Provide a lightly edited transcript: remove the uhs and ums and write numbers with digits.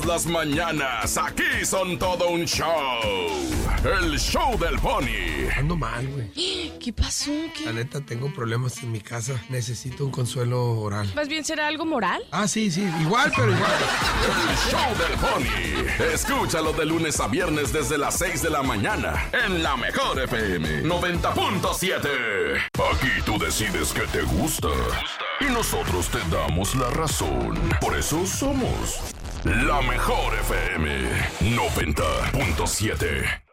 las mañanas, aquí son todo un show. El show del Pony. Ando mal, güey. ¿Qué pasó? La neta, tengo problemas en mi casa. Necesito un consuelo oral. ¿Más bien será algo moral? Ah, sí, igual, pero igual. El show del Pony. Escúchalo de lunes a viernes desde las 6 de la mañana en la mejor FM 90.7. Aquí tú decides qué te gusta y nosotros te damos la razón. Por eso somos la mejor FM 90.7.